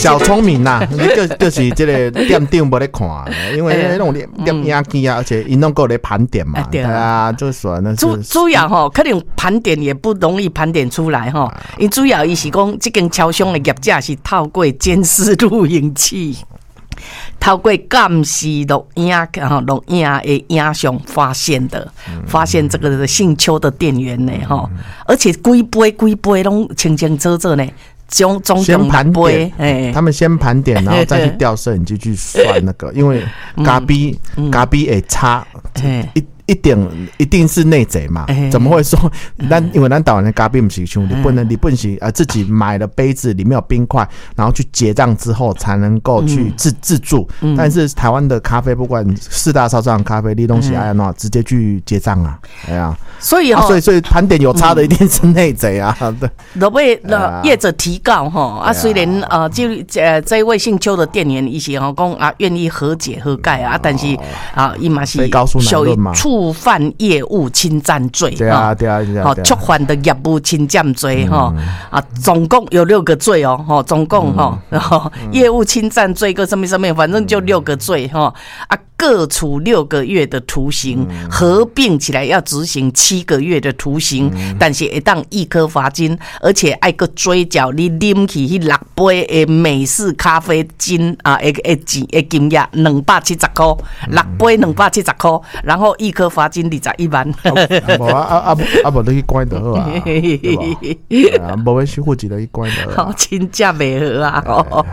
小聪明呐，就是这个店长没在看，因为那种店压机啊，而且因弄够来盘点嘛，对啊，就是说那主要吼，可能盘点也不容易盘点出来吼，因主要伊是讲这间超商的业者是透过监视录影器。透过监视录影的影像发现这个姓邱的店员呢，而且规杯拢清清楚楚呢，总先盘点，他们先盘点，然后再去调摄影机去算那个，因为咖啡会差一定是内贼嘛？怎么会说？因为咱台湾的咖啡不是像日本是自己买了杯子里面有冰块，然后去结账之后才能够去自助。但是台湾的咖啡，不管四大超商咖啡，你东西直接去结账啊，哎呀， 所以盘点有差的一定是内贼啊。对， 都被业者提告哈虽然这位姓邱的店员伊是讲愿意和解和解但是伊嘛是属于触犯业务侵占罪， 对啊， 触犯的业务侵占罪总共有6个罪总共业务侵占罪跟什么，反正就6个罪各处6个月的徒刑，合并起来要执行7个月的徒刑，但是会当1颗罚金，而且还个追缴你啉起迄6杯的美式咖啡金的金额270块，6杯270块，然后1颗罚金21万。 无你去关就好啊，对吧？无要收户籍的去关就好。 真正袂好啊！